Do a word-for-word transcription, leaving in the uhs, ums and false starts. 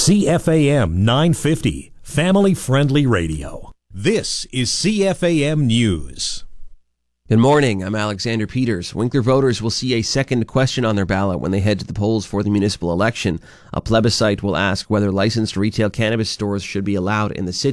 C F A M nine fifty, family-friendly radio. This is C F A M News. Good morning, I'm Alexander Peters. Winkler voters will see a second question on their ballot when they head to the polls for the municipal election. A plebiscite will ask whether licensed retail cannabis stores should be allowed in the city.